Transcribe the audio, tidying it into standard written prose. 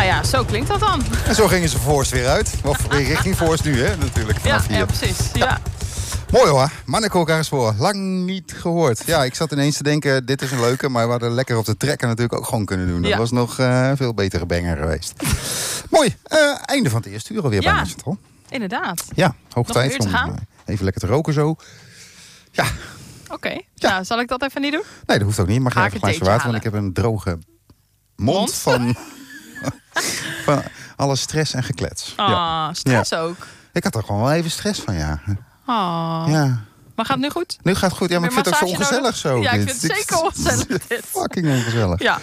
Nou ja, zo klinkt dat dan. En zo gingen ze Voorst weer uit. Of weer richting Voorst nu, hè, natuurlijk. Vanaf hier. Ja, precies. Ja. Mooi hoor, Manneke Elkaars Lang niet gehoord. Ja, ik zat ineens te denken, dit is een leuke, maar we hadden lekker op de trekker natuurlijk ook gewoon kunnen doen. Dat was nog een veel betere banger geweest. Mooi, einde van het eerste uur alweer bijna. Chantal. Inderdaad. Ja, hoog nog tijd om even lekker te roken zo. Ja. Oké, nou, zal ik dat even niet doen? Nee, dat hoeft ook niet. Mag je even een glaasje water, halen. want ik heb een droge mond? van alle stress en geklets. Stress ook. Ik had er gewoon wel even stress van, ja. Ja. Maar gaat het nu goed? Nu gaat het goed. Ja, maar ik vind het ook zo ongezellig zo. Ja, ik vind het zeker ongezellig dit. Fucking ongezellig. Ja.